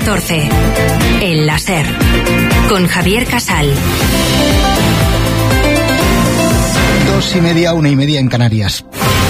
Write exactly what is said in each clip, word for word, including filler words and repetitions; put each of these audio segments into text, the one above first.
catorce. El láser. Con Javier Casal. Dos y media, una y media en Canarias.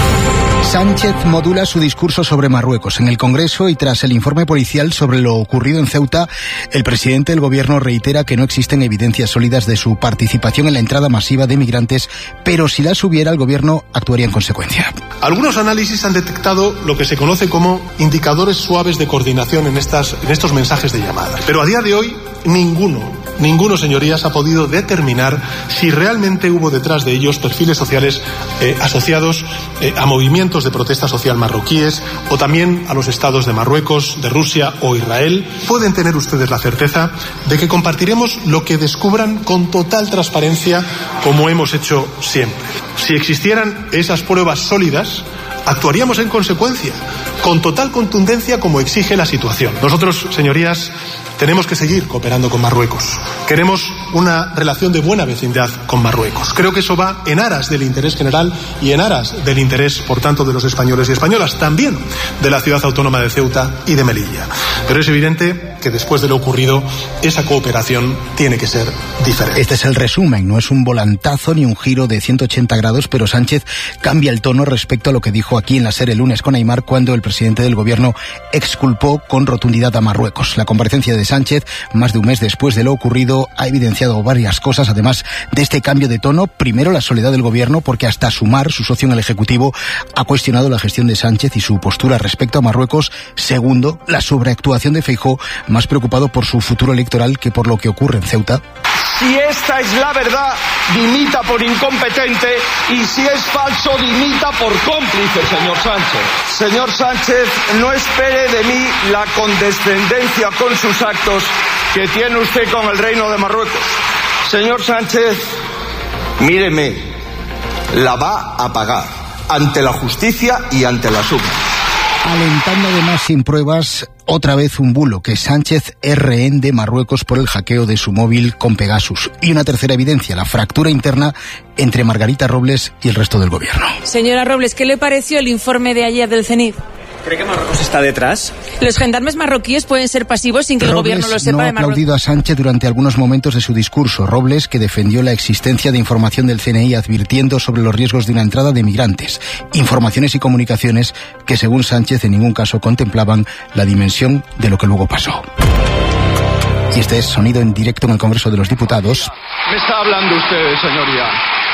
Sánchez modula su discurso sobre Marruecos. En el Congreso y tras el informe policial sobre lo ocurrido en Ceuta, el presidente del Gobierno reitera que no existen evidencias sólidas de su participación en la entrada masiva de migrantes, pero si las hubiera, el Gobierno actuaría en consecuencia. Algunos análisis han detectado lo que se conoce como indicadores suaves de coordinación en, estas, en estos mensajes de llamada. Pero a día de hoy, ninguno, ninguno, señorías, ha podido determinar si realmente hubo detrás de ellos perfiles sociales eh, asociados eh, a movimientos de protesta social marroquíes o también a los estados de Marruecos, de Rusia o Israel. Pueden tener ustedes la certeza de que compartiremos lo que descubran con total transparencia, como hemos hecho siempre. Si existieran esas pruebas sólidas, actuaríamos en consecuencia, con total contundencia como exige la situación. Nosotros, señorías, tenemos que seguir cooperando con Marruecos. Queremos una relación de buena vecindad con Marruecos. Creo que eso va en aras del interés general y en aras del interés, por tanto, de los españoles y españolas, también de la ciudad autónoma de Ceuta y de Melilla. Pero es evidente que después de lo ocurrido, esa cooperación tiene que ser diferente. Este es el resumen, no es un volantazo ni un giro de ciento ochenta grados, pero Sánchez cambia el tono respecto a lo que dijo aquí en la SER el lunes con Aimar, cuando el presidente del Gobierno exculpó con rotundidad a Marruecos. La comparecencia de Sánchez, más de un mes después de lo ocurrido, ha evidenciado varias cosas, además de este cambio de tono. Primero, la soledad del Gobierno, porque hasta Sumar, su socio en el Ejecutivo, ha cuestionado la gestión de Sánchez y su postura respecto a Marruecos. Segundo, la sobreactuación de Feijóo, más preocupado por su futuro electoral que por lo que ocurre en Ceuta. Si esta es la verdad, dimita por incompetente, y si es falso, dimita por cómplice, señor Sánchez. Señor Sánchez, no espere de mí la condescendencia con sus actos que tiene usted con el Reino de Marruecos. Señor Sánchez, míreme, la va a pagar ante la justicia y ante la suma. Alentando además sin pruebas otra vez un bulo, que Sánchez es rehén de Marruecos por el hackeo de su móvil con Pegasus. Y una tercera evidencia, la fractura interna entre Margarita Robles y el resto del Gobierno. Señora Robles, ¿qué le pareció el informe de ayer del CENIF? ¿Cree que Marruecos está detrás? Los gendarmes marroquíes pueden ser pasivos sin que Robles el Gobierno lo sepa no de ha Marruecos. aplaudido a Sánchez durante algunos momentos de su discurso. Robles, que defendió la existencia de información del C N I advirtiendo sobre los riesgos de una entrada de migrantes. Informaciones y comunicaciones que, según Sánchez, en ningún caso contemplaban la dimensión de lo que luego pasó. Y este es sonido en directo en el Congreso de los Diputados. Me está hablando usted, señoría.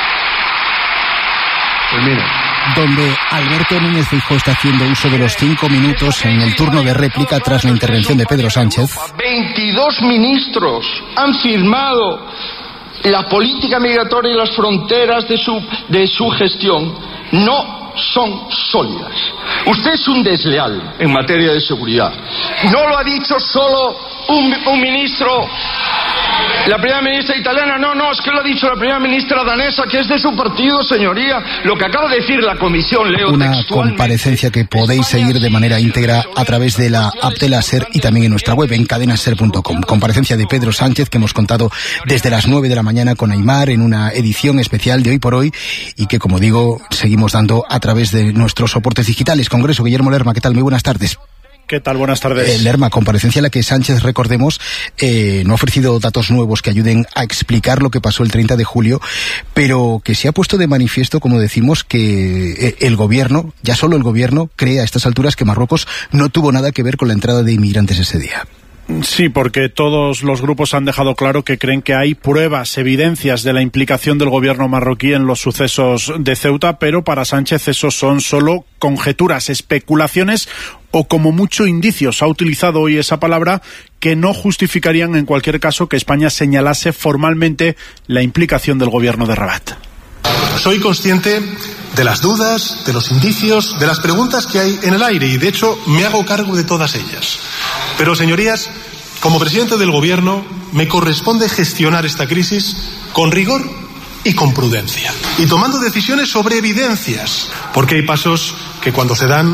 Pues mire. Donde Alberto Núñez Feijóo está haciendo uso de los cinco minutos en el turno de réplica tras la intervención de Pedro Sánchez. veintidós ministros han firmado la política migratoria y las fronteras de su, de su gestión. No son sólidas. Usted es un desleal en materia de seguridad. No lo ha dicho solo un, un ministro, la primera ministra italiana, no, no, es que lo ha dicho la primera ministra danesa, que es de su partido, señoría. Lo que acaba de decir la comisión, leo Una textualmente. comparecencia que podéis seguir de manera íntegra a través de la app de la SER y también en nuestra web en cadena ser punto com. Comparecencia de Pedro Sánchez que hemos contado desde las nueve de la mañana con Aimar en una edición especial de Hoy por Hoy y que, como digo, seguimos dando a través de nuestros soportes digitales. Congreso, Guillermo Lerma, ¿qué tal? Muy buenas tardes. ¿Qué tal? Buenas tardes. Eh, Lerma, comparecencia en la que Sánchez, recordemos, eh, no ha ofrecido datos nuevos que ayuden a explicar lo que pasó el treinta de julio, pero que se ha puesto de manifiesto, como decimos, que eh, el Gobierno, ya solo el Gobierno, cree a estas alturas que Marruecos no tuvo nada que ver con la entrada de inmigrantes ese día. Sí, porque todos los grupos han dejado claro que creen que hay pruebas, evidencias de la implicación del gobierno marroquí en los sucesos de Ceuta, pero para Sánchez esos son solo conjeturas, especulaciones o como mucho indicios. Ha utilizado hoy esa palabra que no justificarían en cualquier caso que España señalase formalmente la implicación del gobierno de Rabat. Soy consciente de las dudas, de los indicios, de las preguntas que hay en el aire y, de hecho, me hago cargo de todas ellas. Pero, señorías, como presidente del Gobierno, me corresponde gestionar esta crisis con rigor y con prudencia. Y tomando decisiones sobre evidencias, porque hay pasos que cuando se dan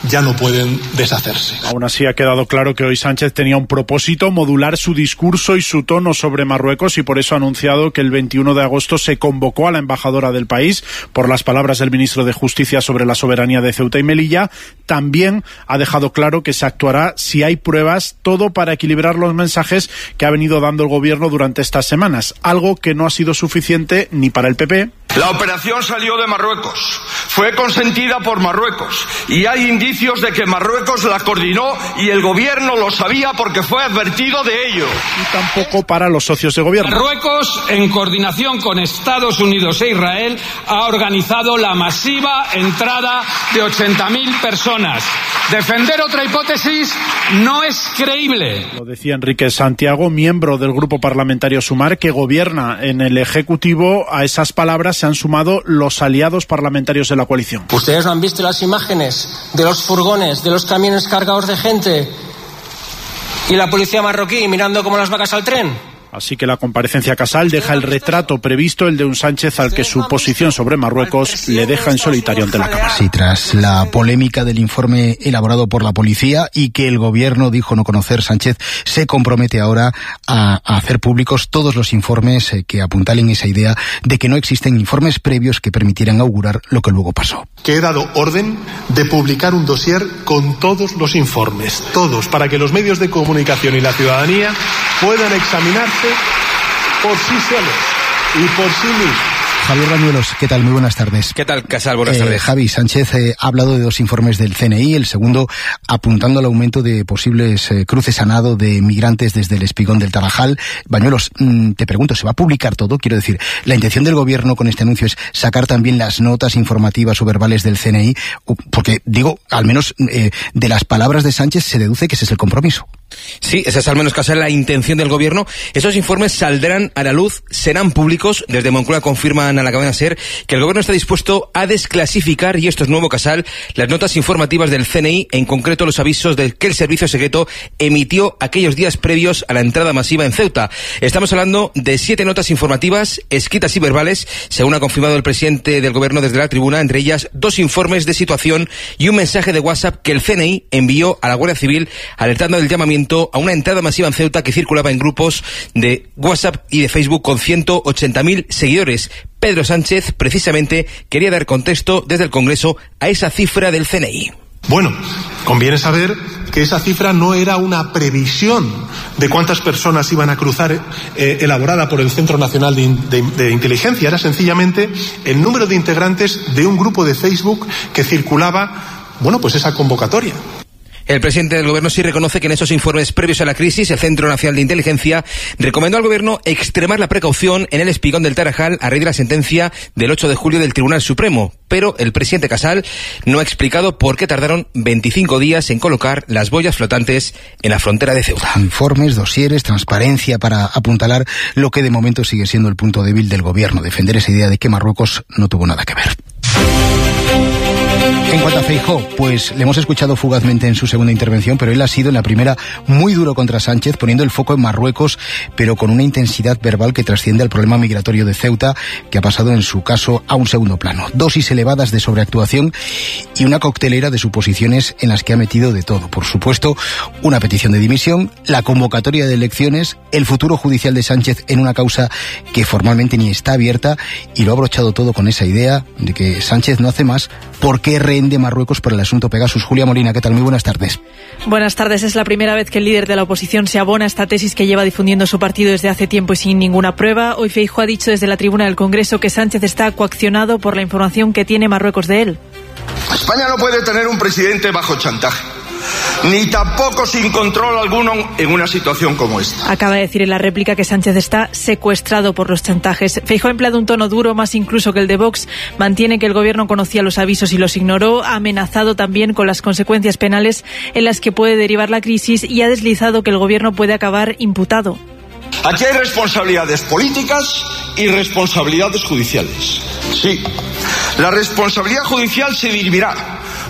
ya no pueden deshacerse. Aún así ha quedado claro que hoy Sánchez tenía un propósito: modular su discurso y su tono sobre Marruecos, y por eso ha anunciado que el veintiuno de agosto se convocó a la embajadora del país por las palabras del ministro de Justicia sobre la soberanía de Ceuta y Melilla. También ha dejado claro que se actuará si hay pruebas, todo para equilibrar los mensajes que ha venido dando el gobierno durante estas semanas, algo que no ha sido suficiente ni para el P P. La operación salió de Marruecos, fue consentida por Marruecos y hay indicios de que Marruecos la coordinó y el gobierno lo sabía porque fue advertido de ello. Y tampoco para los socios de gobierno. Marruecos, en coordinación con Estados Unidos e Israel, ha organizado la masiva entrada de ochenta mil personas. Defender otra hipótesis no es creíble. Lo decía Enrique Santiago, miembro del grupo parlamentario Sumar, que gobierna en el Ejecutivo. A esas palabras se han sumado los aliados parlamentarios de la coalición. ¿Ustedes no han visto las imágenes de los furgones, de los camiones cargados de gente y la policía marroquí mirando como las vacas al tren? Así que la comparecencia Casal deja el retrato previsto, el de un Sánchez al que su posición sobre Marruecos le deja en solitario ante la Cámara. Sí, tras la polémica del informe elaborado por la policía y que el gobierno dijo no conocer, Sánchez se compromete ahora a, a hacer públicos todos los informes eh, que apuntalen esa idea de que no existen informes previos que permitieran augurar lo que luego pasó. Que he dado orden de publicar un dossier con todos los informes, todos, para que los medios de comunicación y la ciudadanía puedan examinarse por sí solos y por sí mismos. Javier Bañuelos, ¿qué tal? Muy buenas tardes. ¿Qué tal, Casal? Buenas eh, tardes. Javi, Sánchez eh, ha hablado de dos informes del C N I, el segundo apuntando al aumento de posibles eh, cruces a nado de migrantes desde el Espigón del Tarajal. Bañuelos, mmm, te pregunto, ¿se va a publicar todo? Quiero decir, la intención del gobierno con este anuncio es sacar también las notas informativas o verbales del C N I, porque, digo, al menos eh, de las palabras de Sánchez se deduce que ese es el compromiso. Sí, esa es al menos casi la intención del gobierno. Esos informes saldrán a la luz, serán públicos. Desde Moncloa confirman a la cadena SER que el gobierno está dispuesto a desclasificar, y esto es nuevo, Casal, las notas informativas del C N I, en concreto los avisos del que el servicio secreto emitió aquellos días previos a la entrada masiva en Ceuta. Estamos hablando de siete notas informativas, escritas y verbales, según ha confirmado el presidente del gobierno desde la tribuna, entre ellas dos informes de situación y un mensaje de WhatsApp que el C N I envió a la Guardia Civil alertando del llamamiento a una entrada masiva en Ceuta que circulaba en grupos de WhatsApp y de Facebook con ciento ochenta mil seguidores. Pedro Sánchez precisamente quería dar contexto desde el Congreso a esa cifra del C N I. Bueno, conviene saber que esa cifra no era una previsión de cuántas personas iban a cruzar eh, elaborada por el Centro Nacional de, de, de Inteligencia, era sencillamente el número de integrantes de un grupo de Facebook que circulaba, bueno, pues esa convocatoria. El presidente del gobierno sí reconoce que en esos informes previos a la crisis, el Centro Nacional de Inteligencia recomendó al gobierno extremar la precaución en el Espigón del Tarajal a raíz de la sentencia del ocho de julio del Tribunal Supremo. Pero el presidente Casal no ha explicado por qué tardaron veinticinco días en colocar las boyas flotantes en la frontera de Ceuta. Informes, dosieres, transparencia para apuntalar lo que de momento sigue siendo el punto débil del gobierno, defender esa idea de que Marruecos no tuvo nada que ver. En cuanto a Feijóo, pues le hemos escuchado fugazmente en su segunda intervención, pero él ha sido en la primera muy duro contra Sánchez, poniendo el foco en Marruecos, pero con una intensidad verbal que trasciende al problema migratorio de Ceuta, que ha pasado en su caso a un segundo plano. Dosis elevadas de sobreactuación y una coctelera de suposiciones en las que ha metido de todo. Por supuesto, una petición de dimisión, la convocatoria de elecciones, el futuro judicial de Sánchez en una causa que formalmente ni está abierta, y lo ha brochado todo con esa idea de que Sánchez no hace más porque rehén de Marruecos por el asunto Pegasus. Julia Molina, ¿qué tal? Muy buenas tardes. Buenas tardes. Es la primera vez que el líder de la oposición se abona a esta tesis que lleva difundiendo su partido desde hace tiempo y sin ninguna prueba. Hoy Feijóo ha dicho desde la tribuna del Congreso que Sánchez está coaccionado por la información que tiene Marruecos de él. España no puede tener un presidente bajo chantaje, ni tampoco sin control alguno en una situación como esta. Acaba de decir en la réplica que Sánchez está secuestrado por los chantajes. Feijóo ha empleado un tono duro, más incluso que el de Vox. Mantiene que el gobierno conocía los avisos y los ignoró. Ha amenazado también con las consecuencias penales en las que puede derivar la crisis y ha deslizado que el gobierno puede acabar imputado. Aquí hay responsabilidades políticas y responsabilidades judiciales. Sí, la responsabilidad judicial se dirimirá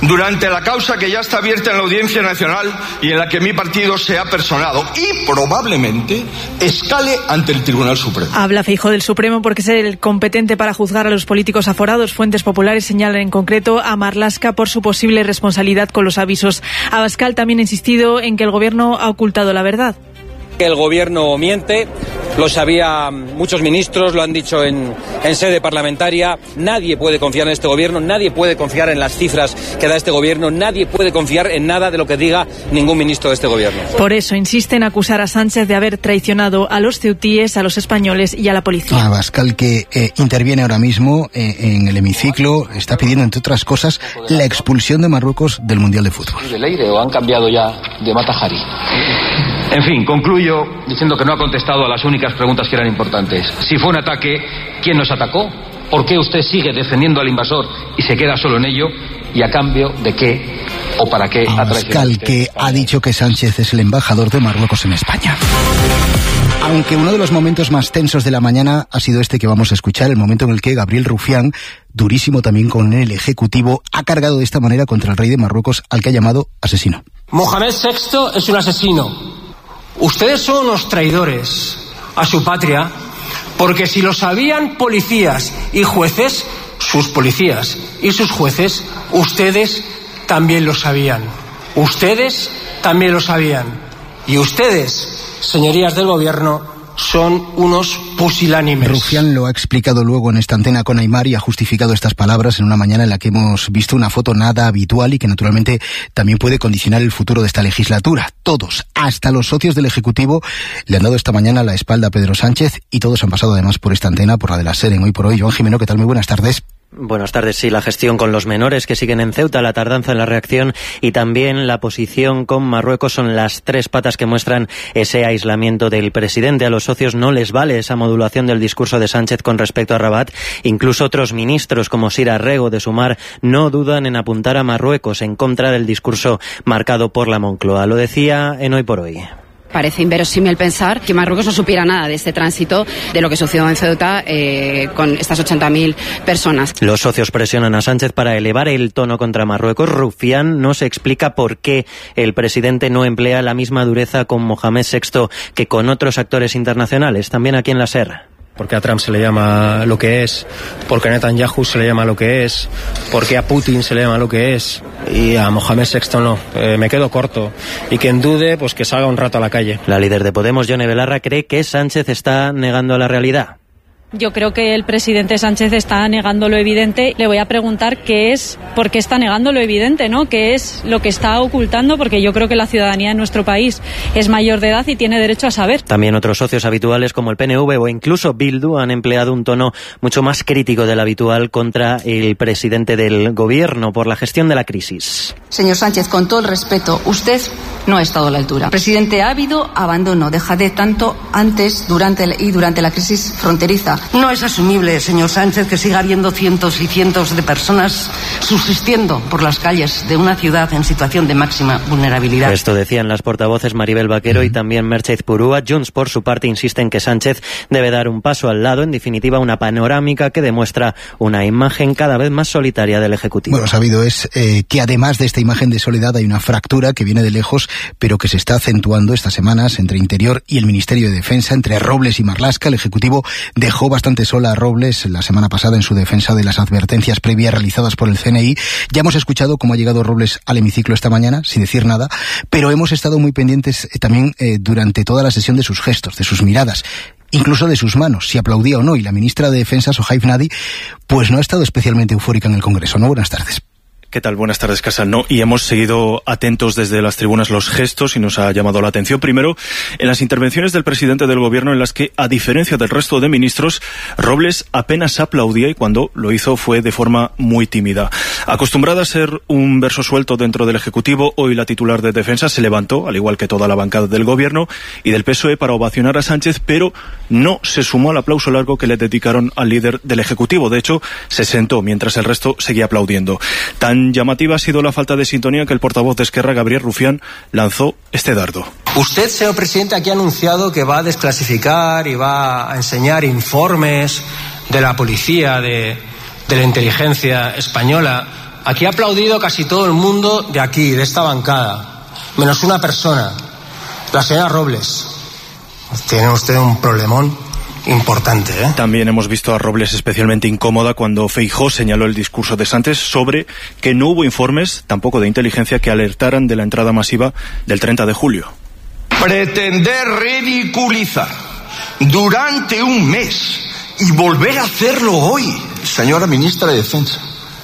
durante la causa que ya está abierta en la Audiencia Nacional y en la que mi partido se ha personado y probablemente escale ante el Tribunal Supremo. Habla Feijóo del Supremo porque es el competente para juzgar a los políticos aforados. Fuentes populares señalan en concreto a Marlaska por su posible responsabilidad con los avisos. Abascal también ha insistido en que el gobierno ha ocultado la verdad. El gobierno miente, lo sabían muchos ministros, lo han dicho en, en sede parlamentaria. Nadie puede confiar en este gobierno, nadie puede confiar en las cifras que da este gobierno, nadie puede confiar en nada de lo que diga ningún ministro de este gobierno. Por eso insiste en acusar a Sánchez de haber traicionado a los ceutíes, a los españoles y a la policía. Abascal, que eh, interviene ahora mismo eh, en el hemiciclo, está pidiendo, entre otras cosas, la expulsión de Marruecos del Mundial de Fútbol. ¿De Leire o han cambiado ya de Matajari? En fin, concluyo diciendo que no ha contestado a las únicas preguntas que eran importantes. Si fue un ataque, ¿quién nos atacó? ¿Por qué usted sigue defendiendo al invasor y se queda solo en ello? ¿Y a cambio de qué o para qué ha traicionado? Abascal, que ha dicho que Sánchez es el embajador de Marruecos en España. Aunque uno de los momentos más tensos de la mañana ha sido este que vamos a escuchar, el momento en el que Gabriel Rufián, durísimo también con el Ejecutivo, ha cargado de esta manera contra el rey de Marruecos, al que ha llamado asesino. Mohamed sexto es un asesino. Ustedes son unos traidores a su patria, porque si lo sabían policías y jueces, sus policías y sus jueces, ustedes también lo sabían. Ustedes también lo sabían. Y ustedes, señorías del gobierno, son unos pusilánimes. Rufián lo ha explicado luego en esta antena con Aimar y ha justificado estas palabras en una mañana en la que hemos visto una foto nada habitual y que naturalmente también puede condicionar el futuro de esta legislatura. Todos, hasta los socios del Ejecutivo, le han dado esta mañana la espalda a Pedro Sánchez y todos han pasado además por esta antena, por la de la SER en Hoy por Hoy. Joan Jimeno, ¿qué tal? Muy buenas tardes. Buenas tardes. Sí, la gestión con los menores que siguen en Ceuta, la tardanza en la reacción y también la posición con Marruecos son las tres patas que muestran ese aislamiento del presidente. A los socios no les vale esa modulación del discurso de Sánchez con respecto a Rabat. Incluso otros ministros como Sira Rego de Sumar no dudan en apuntar a Marruecos en contra del discurso marcado por la Moncloa. Lo decía en Hoy por Hoy. Parece inverosímil pensar que Marruecos no supiera nada de este tránsito, de lo que sucedió en Ceuta eh, con estas ochenta mil personas. Los socios presionan a Sánchez para elevar el tono contra Marruecos. Rufián no se explica por qué el presidente no emplea la misma dureza con Mohamed sexto que con otros actores internacionales, también aquí en la SER. Porque a Trump se le llama lo que es, porque a Netanyahu se le llama lo que es, porque a Putin se le llama lo que es y a Mohamed sexto no. Eh, me quedo corto. Y quien dude, pues que salga un rato a la calle. La líder de Podemos, Yone Belarra, cree que Sánchez está negando la realidad. Yo creo que el presidente Sánchez está negando lo evidente. Le voy a preguntar qué es, por qué está negando lo evidente, ¿no? ¿Qué es lo que está ocultando? Porque yo creo que la ciudadanía en nuestro país es mayor de edad y tiene derecho a saber. También otros socios habituales como el P N V o incluso Bildu han empleado un tono mucho más crítico del habitual contra el presidente del gobierno por la gestión de la crisis. Señor Sánchez, con todo el respeto, usted no ha estado a la altura. Presidente, ha habido abandono, dejadez tanto antes, durante y durante la crisis fronteriza. No es asumible, señor Sánchez, que siga habiendo cientos y cientos de personas subsistiendo por las calles de una ciudad en situación de máxima vulnerabilidad. Esto decían las portavoces Maribel Vaquero y también Merche Purúa. Junts, por su parte, insiste en que Sánchez debe dar un paso al lado, en definitiva una panorámica que demuestra una imagen cada vez más solitaria del Ejecutivo. Bueno, sabido es eh, que además de esta imagen de soledad hay una fractura que viene de lejos, pero que se está acentuando estas semanas entre Interior y el Ministerio de Defensa, entre Robles y Marlaska. El Ejecutivo dejó bastante sola a Robles la semana pasada en su defensa de las advertencias previas realizadas por el C N I. Ya hemos escuchado cómo ha llegado Robles al hemiciclo esta mañana, sin decir nada, pero hemos estado muy pendientes eh, también eh, durante toda la sesión de sus gestos, de sus miradas, incluso de sus manos, si aplaudía o no. Y la ministra de Defensa, Sohaib Nadi, pues no ha estado especialmente eufórica en el Congreso. ¿No? Buenas tardes. ¿Qué tal? Buenas tardes, Casal. No, y hemos seguido atentos desde las tribunas los gestos y nos ha llamado la atención primero en las intervenciones del presidente del gobierno en las que, a diferencia del resto de ministros, Robles apenas aplaudía y cuando lo hizo fue de forma muy tímida. Acostumbrada a ser un verso suelto dentro del Ejecutivo, hoy la titular de Defensa se levantó, al igual que toda la bancada del gobierno y del P S O E, para ovacionar a Sánchez, pero no se sumó al aplauso largo que le dedicaron al líder del Ejecutivo. De hecho, se sentó mientras el resto seguía aplaudiendo. Tan llamativa ha sido la falta de sintonía que el portavoz de Esquerra, Gabriel Rufián, lanzó este dardo. Usted, señor presidente, aquí ha anunciado que va a desclasificar y va a enseñar informes de la policía, de, de la inteligencia española, Aquí ha aplaudido casi todo el mundo de aquí, de esta bancada, menos una persona, la señora Robles. Tiene usted un problemón importante, ¿eh? También hemos visto a Robles especialmente incómoda cuando Feijóo señaló el discurso de Sánchez sobre que no hubo informes, tampoco de inteligencia, que alertaran de la entrada masiva del treinta de julio. Pretender ridiculizar durante un mes y volver a hacerlo hoy, señora ministra de Defensa,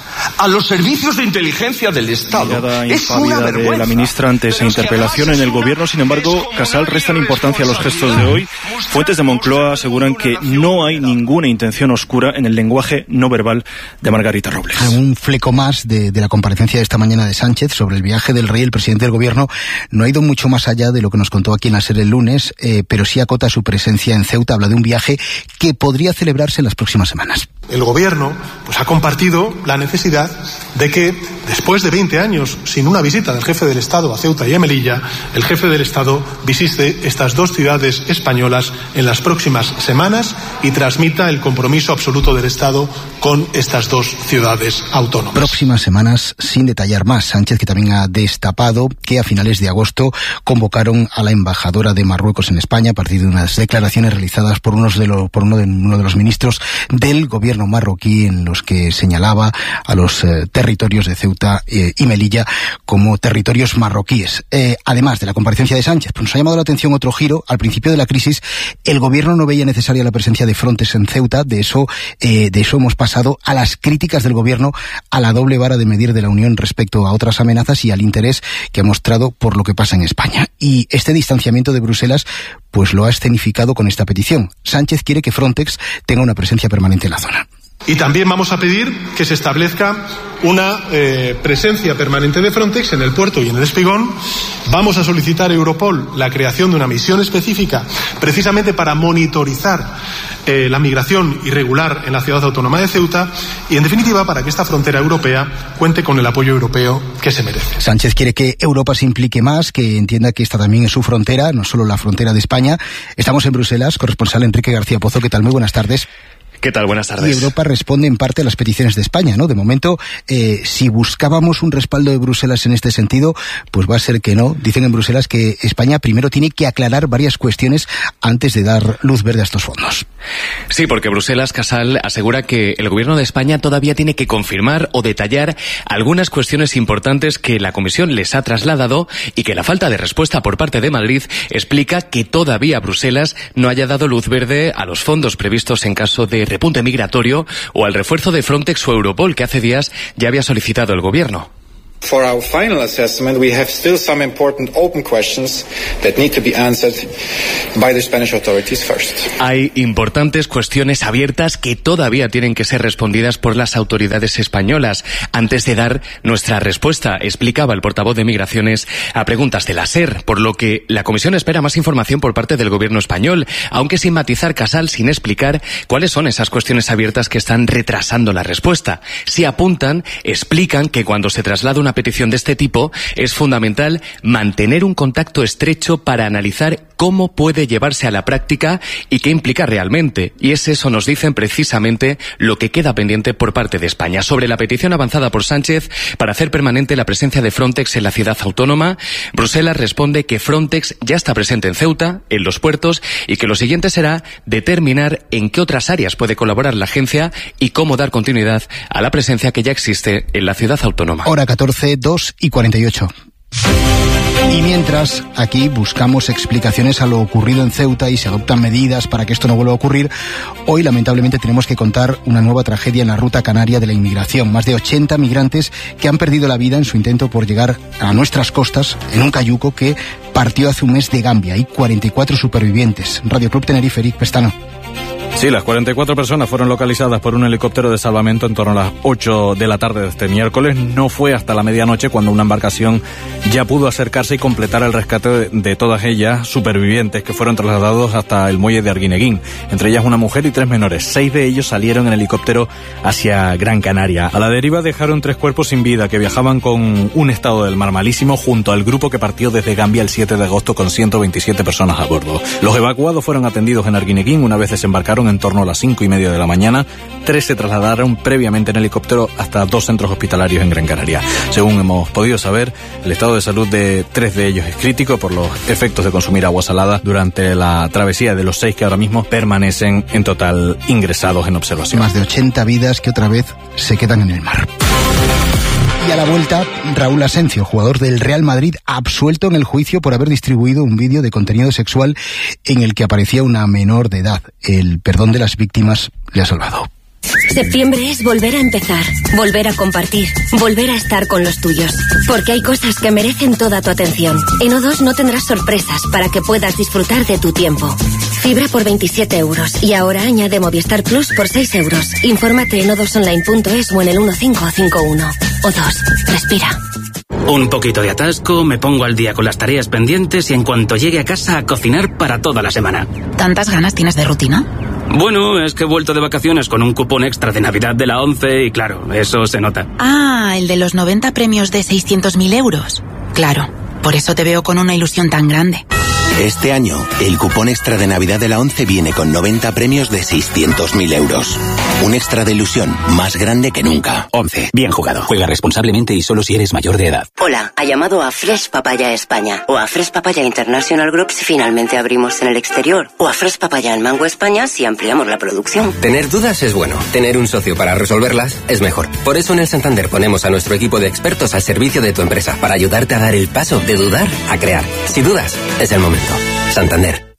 a los servicios de inteligencia del Estado. Mirada es una impávida vergüenza. de la ministra ante esa interpelación en el gobierno. Sin embargo, Casal restan importancia a los gestos de hoy. Fuentes de Moncloa aseguran que no hay ninguna intención oscura en el lenguaje no verbal de Margarita Robles. Un fleco más de, de la comparecencia de esta mañana de Sánchez sobre el viaje del rey. El presidente del gobierno no ha ido mucho más allá de lo que nos contó aquí en la SER el lunes, eh, pero sí acota su presencia en Ceuta. Habla de un viaje que podría celebrarse en las próximas semanas. El gobierno pues, ha compartido la necesidad de que, después de veinte años sin una visita del jefe del Estado a Ceuta y a Melilla, el jefe del Estado visite estas dos ciudades españolas en las próximas semanas y transmita el compromiso absoluto del Estado con estas dos ciudades autónomas. Próximas semanas, sin detallar más. Sánchez, que también ha destapado que a finales de agosto convocaron a la embajadora de Marruecos en España a partir de unas declaraciones realizadas por, unos de lo, por uno, de, uno de los ministros del gobierno marroquí, en los que señalaba a los eh, territorios de Ceuta eh, y Melilla como territorios marroquíes. Eh, además de la comparecencia de Sánchez, pues nos ha llamado la atención otro giro. Al principio de la crisis, el gobierno no veía necesaria la presencia de Frontex en Ceuta. De eso, eh, de eso hemos pasado a las críticas del gobierno a la doble vara de medir de la Unión respecto a otras amenazas y al interés que ha mostrado por lo que pasa en España. Y este distanciamiento de Bruselas pues lo ha escenificado con esta petición. Sánchez quiere que Frontex tenga una presencia permanente en la zona. Y también vamos a pedir que se establezca una eh, presencia permanente de Frontex en el puerto y en el Espigón. Vamos a solicitar a Europol la creación de una misión específica precisamente para monitorizar eh, la migración irregular en la ciudad autónoma de Ceuta y, en definitiva, para que esta frontera europea cuente con el apoyo europeo que se merece. Sánchez quiere que Europa se implique más, que entienda que esta también es su frontera, no solo la frontera de España. Estamos en Bruselas, corresponsal Enrique García Pozo. ¿Qué tal? Muy buenas tardes. ¿Qué tal? Buenas tardes. Y Europa responde en parte a las peticiones de España, ¿no? De momento, eh, si buscábamos un respaldo de Bruselas en este sentido, pues va a ser que no. Dicen en Bruselas que España primero tiene que aclarar varias cuestiones antes de dar luz verde a estos fondos. Sí, porque Bruselas, Casal, asegura que el gobierno de España todavía tiene que confirmar o detallar algunas cuestiones importantes que la Comisión les ha trasladado y que la falta de respuesta por parte de Madrid explica que todavía Bruselas no haya dado luz verde a los fondos previstos en caso de repunte migratorio o al refuerzo de Frontex o Europol que hace días ya había solicitado el gobierno. For our final assessment, we have still some important open questions that need to be answered by the Spanish authorities first. Hay importantes cuestiones abiertas que todavía tienen que ser respondidas por las autoridades españolas antes de dar nuestra respuesta, explicaba el portavoz de Migraciones a preguntas de la SER, por lo que la Comisión espera más información por parte del gobierno español, aunque sin matizar, Casal, sin explicar cuáles son esas cuestiones abiertas que están retrasando la respuesta. Si apuntan, explican que cuando se traslada una Una petición de este tipo es fundamental mantener un contacto estrecho para analizar cómo puede llevarse a la práctica y qué implica realmente. Y es eso, nos dicen precisamente, lo que queda pendiente por parte de España. Sobre la petición avanzada por Sánchez para hacer permanente la presencia de Frontex en la ciudad autónoma, Bruselas responde que Frontex ya está presente en Ceuta, en los puertos, y que lo siguiente será determinar en qué otras áreas puede colaborar la agencia y cómo dar continuidad a la presencia que ya existe en la ciudad autónoma. Hora catorce, dos y cuarenta y ocho. Y mientras aquí buscamos explicaciones a lo ocurrido en Ceuta y se adoptan medidas para que esto no vuelva a ocurrir, hoy lamentablemente tenemos que contar una nueva tragedia en la ruta canaria de la inmigración. Más de ochenta migrantes que han perdido la vida en su intento por llegar a nuestras costas en un cayuco que partió hace un mes de Gambia. Hay cuarenta y cuatro supervivientes. Radio Club Tenerife, Eric Pestano. Sí, las cuarenta y cuatro personas fueron localizadas por un helicóptero de salvamento en torno a las ocho de la tarde de este miércoles. No fue hasta la medianoche cuando una embarcación ya pudo acercarse y completar el rescate de, de todas ellas supervivientes que fueron trasladados hasta el muelle de Arguineguín. Entre ellas una mujer y tres menores. Seis de ellos salieron en helicóptero hacia Gran Canaria. A la deriva dejaron tres cuerpos sin vida que viajaban con un estado del mar malísimo junto al grupo que partió desde Gambia el siete de agosto con ciento veintisiete personas a bordo. Los evacuados fueron atendidos en Arguineguín una vez desembarcaron llegaron en torno a las cinco y media de la mañana. Tres se trasladaron previamente en helicóptero hasta dos centros hospitalarios en Gran Canaria. Según hemos podido saber, el estado de salud de tres de ellos es crítico por los efectos de consumir agua salada durante la travesía, de los seis que ahora mismo permanecen en total ingresados en observación. Más de ochenta vidas que otra vez se quedan en el mar. Y a la vuelta, Raúl Asencio, jugador del Real Madrid, absuelto en el juicio por haber distribuido un vídeo de contenido sexual en el que aparecía una menor de edad. El perdón de las víctimas le ha salvado. Septiembre es volver a empezar, volver a compartir, volver a estar con los tuyos. Porque hay cosas que merecen toda tu atención. En O dos no tendrás sorpresas para que puedas disfrutar de tu tiempo. Fibra por veintisiete euros y ahora añade Movistar Plus por seis euros. Infórmate en o dos online punto es o en el uno cinco cinco uno. O dos, respira. Un poquito de atasco, me pongo al día con las tareas pendientes y en cuanto llegue a casa a cocinar para toda la semana. ¿Tantas ganas tienes de rutina? Bueno, es que he vuelto de vacaciones con un cupón extra de Navidad de la ONCE y claro, eso se nota. Ah, el de los noventa premios de seiscientos mil euros. Claro, por eso te veo con una ilusión tan grande. Este año, el cupón extra de Navidad de la ONCE viene con noventa premios de seiscientos mil euros. Un extra de ilusión más grande que nunca. ONCE, bien jugado. Juega responsablemente y solo si eres mayor de edad. Hola, ha llamado a Fresh Papaya España o a Fresh Papaya International Group si finalmente abrimos en el exterior o a Fresh Papaya en Mango España si ampliamos la producción. Tener dudas es bueno, tener un socio para resolverlas es mejor. Por eso en el Santander ponemos a nuestro equipo de expertos al servicio de tu empresa para ayudarte a dar el paso de dudar a crear. Si dudas, es el momento. Santander.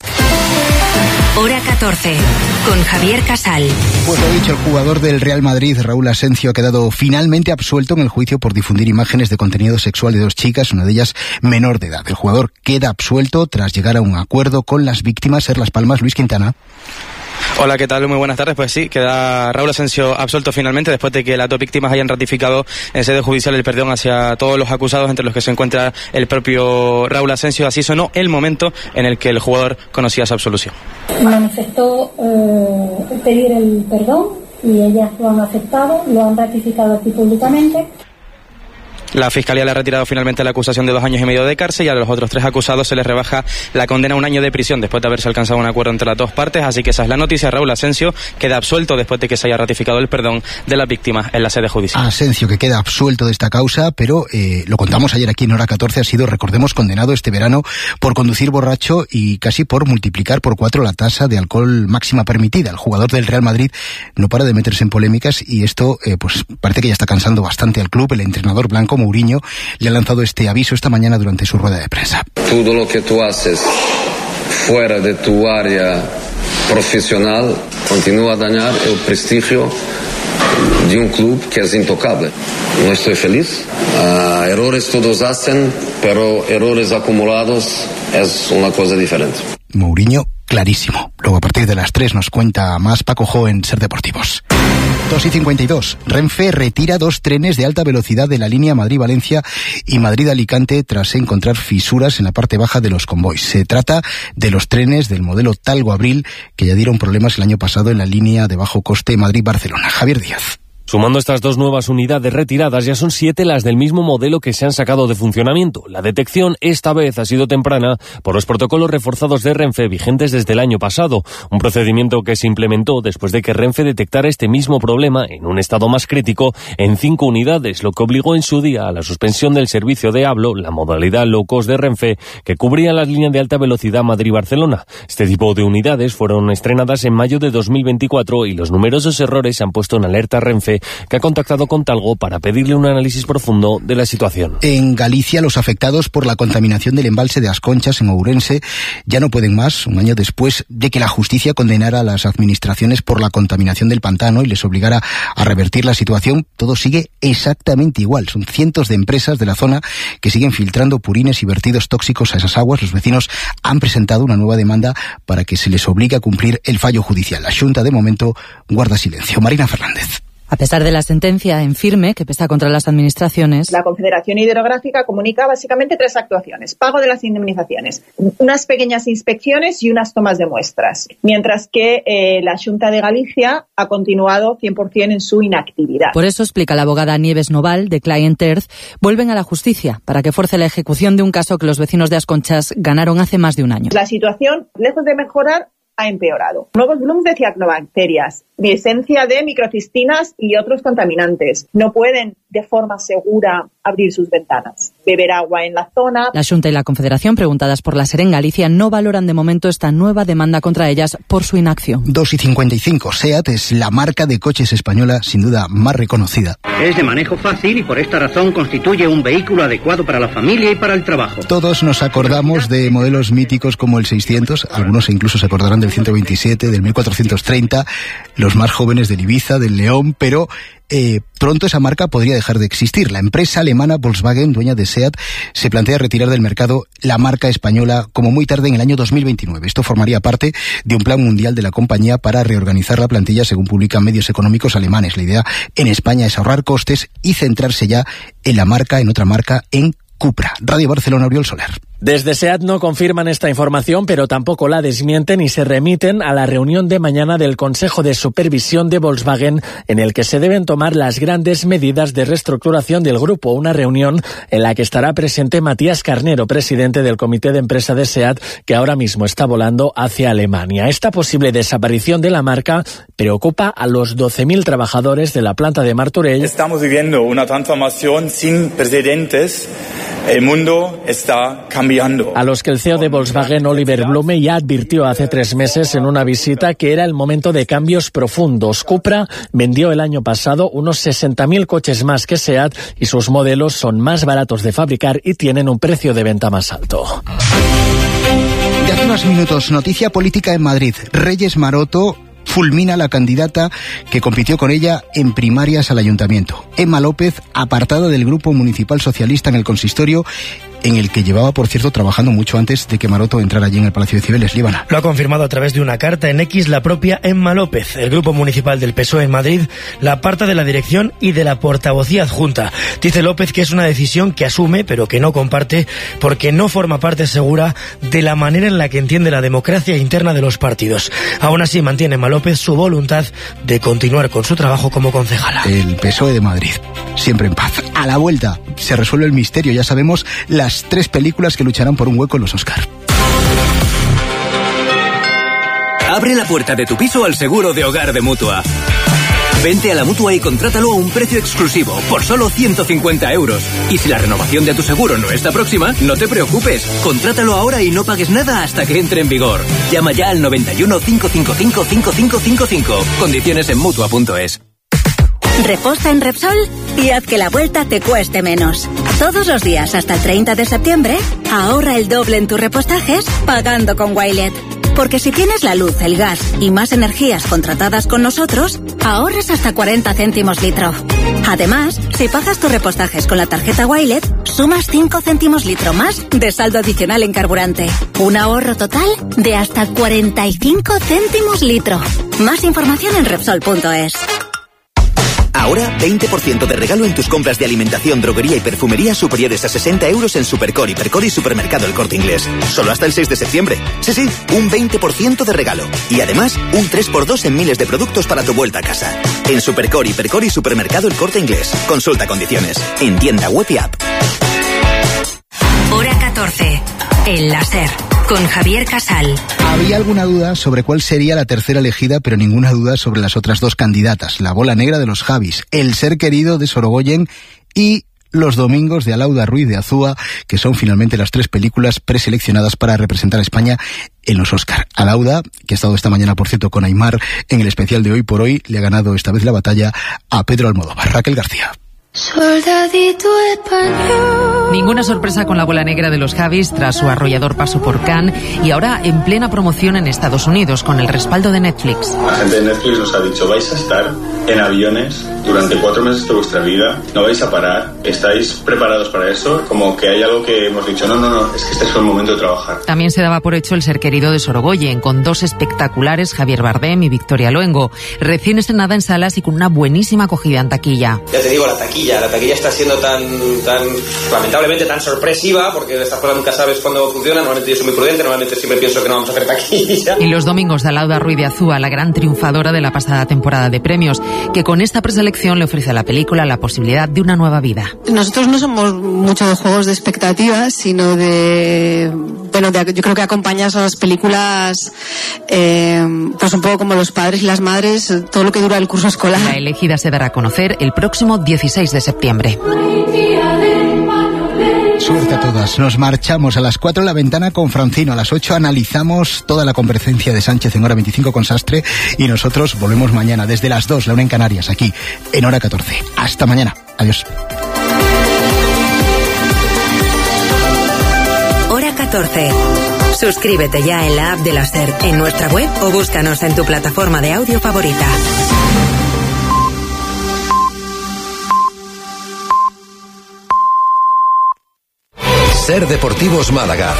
Hora catorce, con Javier Casal. Pues lo ha dicho el jugador del Real Madrid, Raúl Asencio, ha quedado finalmente absuelto en el juicio por difundir imágenes de contenido sexual de dos chicas, una de ellas menor de edad. El jugador queda absuelto tras llegar a un acuerdo con las víctimas. Ser Las Palmas, Luis Quintana. Hola, ¿qué tal? Muy buenas tardes. Pues sí, queda Raúl Asencio absuelto finalmente después de que las dos víctimas hayan ratificado en sede judicial el perdón hacia todos los acusados, entre los que se encuentra el propio Raúl Asencio. Así sonó el momento en el que el jugador conocía su absolución. Manifestó eh, pedir el perdón y ellas lo han aceptado, lo han ratificado aquí públicamente. La Fiscalía le ha retirado finalmente la acusación de dos años y medio de cárcel y a los otros tres acusados se les rebaja la condena a un año de prisión después de haberse alcanzado un acuerdo entre las dos partes. Así que esa es la noticia. Raúl Asencio queda absuelto después de que se haya ratificado el perdón de las víctimas en la sede judicial. Asencio que queda absuelto de esta causa, pero eh, lo contamos ayer aquí en Hora catorce, ha sido, recordemos, condenado este verano por conducir borracho y casi por multiplicar por cuatro la tasa de alcohol máxima permitida. El jugador del Real Madrid no para de meterse en polémicas y esto eh, pues parece que ya está cansando bastante al club. El entrenador blanco, Mourinho, le ha lanzado este aviso esta mañana durante su rueda de prensa. Todo lo que tú haces fuera de tu área profesional continúa a dañar el prestigio de un club que es intocable. No estoy feliz. Uh, errores todos hacen, pero errores acumulados es una cosa diferente. Mourinho, clarísimo. Luego a partir de las tres nos cuenta más Paco Jo en Ser Deportivos. dos y cincuenta y dos. Renfe retira dos trenes de alta velocidad de la línea Madrid-Valencia y Madrid-Alicante tras encontrar fisuras en la parte baja de los convoys. Se trata de los trenes del modelo Talgo-Abril que ya dieron problemas el año pasado en la línea de bajo coste Madrid-Barcelona. Javier Díaz. Sumando estas dos nuevas unidades retiradas, ya son siete las del mismo modelo que se han sacado de funcionamiento. La detección esta vez ha sido temprana por los protocolos reforzados de Renfe vigentes desde el año pasado, un procedimiento que se implementó después de que Renfe detectara este mismo problema en un estado más crítico en cinco unidades, lo que obligó en su día a la suspensión del servicio de Hablo, la modalidad low cost de Renfe, que cubría las líneas de alta velocidad Madrid-Barcelona. Este tipo de unidades fueron estrenadas en mayo de dos mil veinticuatro y los numerosos errores se han puesto en alerta a Renfe, que ha contactado con Talgo para pedirle un análisis profundo de la situación. En Galicia, los afectados por la contaminación del embalse de Asconchas, en Ourense, ya no pueden más, un año después de que la justicia condenara a las administraciones por la contaminación del pantano y les obligara a revertir la situación. Todo sigue exactamente igual. Son cientos de empresas de la zona que siguen filtrando purines y vertidos tóxicos a esas aguas. Los vecinos han presentado una nueva demanda para que se les obligue a cumplir el fallo judicial. La Xunta, de momento, guarda silencio. Marina Fernández. A pesar de la sentencia en firme que pesa contra las administraciones, la Confederación Hidrográfica comunica básicamente tres actuaciones: pago de las indemnizaciones, unas pequeñas inspecciones y unas tomas de muestras, mientras que eh, la Xunta de Galicia ha continuado cien por ciento en su inactividad. Por eso, explica la abogada Nieves Noval, de Client Earth, vuelven a la justicia para que force la ejecución de un caso que los vecinos de Asconchas ganaron hace más de un año. La situación, lejos de mejorar, ha empeorado. Nuevos blooms de cianobacterias, presencia de microcistinas y otros contaminantes. No pueden de forma segura abrir sus ventanas, beber agua en la zona. La Xunta y la Confederación, preguntadas por la SER en Galicia, no valoran de momento esta nueva demanda contra ellas por su inacción. dos y cincuenta y cinco. SEAT es la marca de coches española sin duda más reconocida. Es de manejo fácil y por esta razón constituye un vehículo adecuado para la familia y para el trabajo. Todos nos acordamos de modelos míticos como el seiscientos, algunos incluso se acordarán del ciento veintisiete, del mil cuatrocientos treinta, los más jóvenes del Ibiza, del León, pero Eh, pronto esa marca podría dejar de existir. La empresa alemana Volkswagen, dueña de SEAT, se plantea retirar del mercado la marca española como muy tarde en el año dos mil veintinueve. Esto formaría parte de un plan mundial de la compañía para reorganizar la plantilla, según publican medios económicos alemanes. La idea en España es ahorrar costes y centrarse ya en la marca, en otra marca, en Cupra. Radio Barcelona, Oriol Soler. Desde SEAT no confirman esta información, pero tampoco la desmienten y se remiten a la reunión de mañana del Consejo de Supervisión de Volkswagen, en el que se deben tomar las grandes medidas de reestructuración del grupo. Una reunión en la que estará presente Matías Carnero, presidente del Comité de Empresa de SEAT, que ahora mismo está volando hacia Alemania. Esta posible desaparición de la marca preocupa a los doce mil trabajadores de la planta de Martorell. Estamos viviendo una transformación sin precedentes. El mundo está cambiando. A los que el C E O de Volkswagen, Oliver Blume, ya advirtió hace tres meses en una visita que era el momento de cambios profundos. Cupra vendió el año pasado unos sesenta mil coches más que SEAT y sus modelos son más baratos de fabricar y tienen un precio de venta más alto. De hace unos minutos, noticia política en Madrid. Reyes Maroto fulmina a la candidata que compitió con ella en primarias al ayuntamiento. Emma López, apartada del Grupo Municipal Socialista en el consistorio, en el que llevaba, por cierto, trabajando mucho antes de que Maroto entrara allí en el Palacio de Cibeles. Líbana. Lo ha confirmado a través de una carta en X la propia Emma López. El Grupo Municipal del P S O E en Madrid la aparta de la dirección y de la portavocía adjunta. Dice López que es una decisión que asume, pero que no comparte, porque no forma parte segura de la manera en la que entiende la democracia interna de los partidos. Aún así, mantiene Emma López su voluntad de continuar con su trabajo como concejala. El P S O E de Madrid, siempre en paz. A la vuelta se resuelve el misterio. Ya sabemos las tres películas que lucharán por un hueco en los Oscar. Abre la puerta de tu piso al seguro de hogar de Mutua. Vente a la Mutua y contrátalo a un precio exclusivo, por solo ciento cincuenta euros. Y si la renovación de tu seguro no está próxima, no te preocupes. Contrátalo ahora y no pagues nada hasta que entre en vigor. Llama ya al noventa y uno, cinco cinco cinco, cinco cinco cinco cinco. Condiciones en Mutua punto es. Reposta en Repsol y haz que la vuelta te cueste menos. Todos los días hasta el treinta de septiembre, ahorra el doble en tus repostajes pagando con Wilet. Porque si tienes la luz, el gas y más energías contratadas con nosotros, ahorras hasta cuarenta céntimos litro. Además, si pagas tus repostajes con la tarjeta Wilet, sumas cinco céntimos litro más de saldo adicional en carburante. Un ahorro total de hasta cuarenta y cinco céntimos litro. Más información en Repsol punto es. Ahora, veinte por ciento de regalo en tus compras de alimentación, droguería y perfumería superiores a sesenta euros en Supercor, Hipercor y Supermercado El Corte Inglés. Solo hasta el seis de septiembre. Sí, sí, un veinte por ciento de regalo. Y además, un tres por dos en miles de productos para tu vuelta a casa. En Supercor, Hipercor y Supermercado El Corte Inglés. Consulta condiciones. En tienda web y app. Hora catorce. El láser. Con Javier Casal. Había alguna duda sobre cuál sería la tercera elegida, pero ninguna duda sobre las otras dos candidatas. La bola negra de los Javis, El ser querido de Sorogoyen y Los domingos de Alauda Ruiz de Azúa, que son finalmente las tres películas preseleccionadas para representar a España en los Oscar. Alauda, que ha estado esta mañana, por cierto, con Aymar en el especial de Hoy por Hoy, le ha ganado esta vez la batalla a Pedro Almodóvar. Raquel García. Soldadito español. Ninguna sorpresa con la bola negra de los Javis tras su arrollador paso por Cannes y ahora en plena promoción en Estados Unidos con el respaldo de Netflix. La gente de Netflix nos ha dicho: vais a estar en aviones durante cuatro meses de vuestra vida, no vais a parar, ¿estáis preparados para eso? Como que hay algo que hemos dicho, no, no, no, es que este es el momento de trabajar. También se daba por hecho El ser querido de Sorogoyen, con dos espectaculares, Javier Bardem y Victoria Luengo, recién estrenada en salas y con una buenísima acogida en taquilla. Ya te digo, la taquilla La taquilla está siendo tan, tan, lamentablemente, tan sorpresiva, porque de estas cosas nunca sabes cuándo funciona. Normalmente yo soy muy prudente, normalmente siempre pienso que no vamos a hacer taquilla. Y Los domingos de Alauda Ruiz de Azúa, la gran triunfadora de la pasada temporada de premios, que con esta preselección le ofrece a la película la posibilidad de una nueva vida. Nosotros no somos mucho de juegos de expectativas, sino de ver bueno, yo creo que acompaña a esas películas, eh, pues un poco como Los padres y las madres, todo lo que dura el curso escolar. La elegida se dará a conocer el próximo dieciséis de septiembre. Suerte a todas. Nos marchamos a las cuatro en La Ventana con Francino. A las ocho analizamos toda la comparecencia de Sánchez en Hora veinticinco con Sastre y nosotros volvemos mañana desde las dos, la una en Canarias, aquí en Hora catorce. Hasta mañana. Adiós. Hora catorce. Suscríbete ya en la app de la SER, en nuestra web o búscanos en tu plataforma de audio favorita. SER Deportivos Málaga.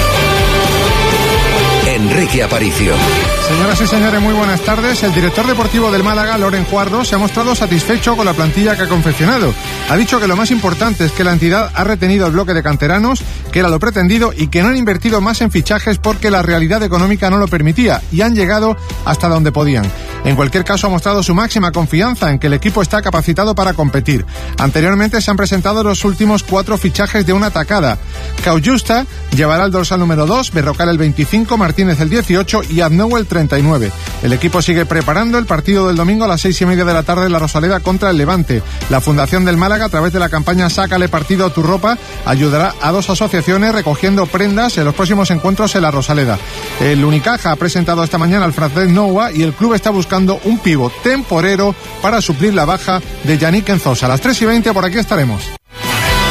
Enrique Aparicio. Señoras y señores, muy buenas tardes. El director deportivo del Málaga, Loren Juardo, se ha mostrado satisfecho con la plantilla que ha confeccionado. Ha dicho que lo más importante es que la entidad ha retenido el bloque de canteranos, que era lo pretendido, y que no han invertido más en fichajes porque la realidad económica no lo permitía y han llegado hasta donde podían. En cualquier caso, ha mostrado su máxima confianza en que el equipo está capacitado para competir. Anteriormente se han presentado los últimos cuatro fichajes de una tacada. Caujusta llevará el dorsal número dos, Berrocal el veinticinco, Martínez el dieciocho y Aznou el treinta y nueve. El equipo sigue preparando el partido del domingo a las seis y media de la tarde en la Rosaleda contra el Levante. La Fundación del Málaga, a través de la campaña Sácale partido a tu ropa, ayudará a dos asociaciones recogiendo prendas en los próximos encuentros en la Rosaleda. El Unicaja ha presentado esta mañana al francés Noua y el club está buscando un pívot temporero para suplir la baja de Yannick Enzosa. A las tres y veinte por aquí estaremos.